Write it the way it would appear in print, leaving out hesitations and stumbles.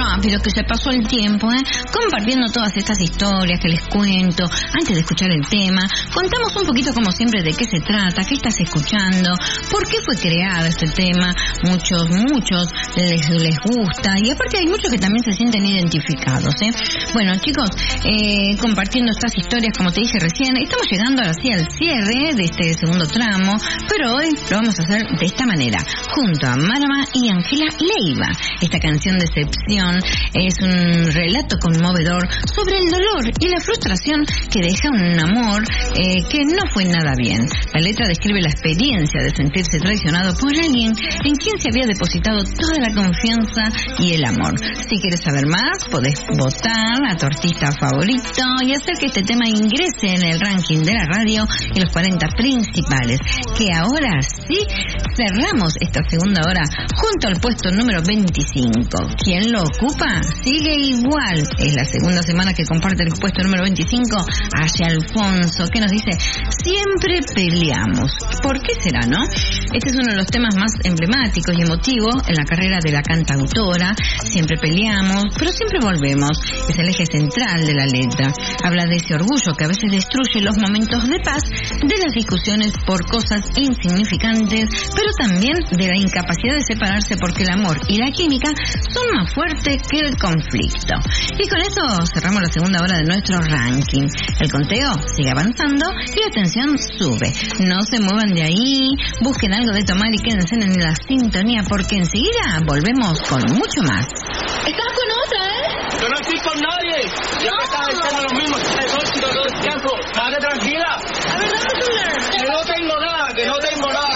rápido que se pasó el tiempo, compartiendo todas estas historias que les cuento. Antes de escuchar el tema, contamos un poquito como siempre de qué se trata, qué estás escuchando, por qué fue creado este tema. Muchos les gusta, y aparte hay muchos que también se sienten identificados. Bueno, chicos, compartiendo estas historias, como te dije recién, estamos llegando ahora sí al cierre de este segundo tramo, pero hoy lo vamos a hacer de esta manera, junto a Marama y Ángela Leiva. Esta canción Decepción es un relato conmovedor sobre el dolor y la frustración que deja un amor que no fue nada bien. La letra describe la experiencia de sentirse traicionado por alguien en quien se había depositado toda la confianza y el amor. Si quieres saber más, podés votar a tu artista favorito y hacer que este tema ingrese en el ranking de la radio y los 40 principales, que ahora sí cerramos esta segunda hora junto al puesto número 25. ¿Quién lo ocupa? Sigue igual. Es la segunda semana que comparte el puesto número 25 hacia Alfonso, que nos dice: siempre peleamos. ¿Por qué será, no? Este es uno de los temas más emblemáticos y emotivos en la carrera de la cantautora. Siempre peleamos, pero siempre volvemos. Es el eje central de la letra. Habla de ese orgullo que a veces destruye los momentos de paz, de las discusiones por cosas insignificantes, pero también de la incapacidad de separarse porque el amor y la química son más fuertes que el conflicto. Y con eso cerramos la segunda hora de nuestro ranking. El conteo sigue avanzando y la tensión sube. No se muevan de ahí, busquen algo de tomar y quédense en la sintonía, porque enseguida volvemos con mucho más. ¿Estás con otra, Yo no estoy con nadie. Ya me estás diciendo lo mismo. Todo el tiempo. Dale tranquila. A ver, dame tu celular. Que no tengo nada, que no tengo nada.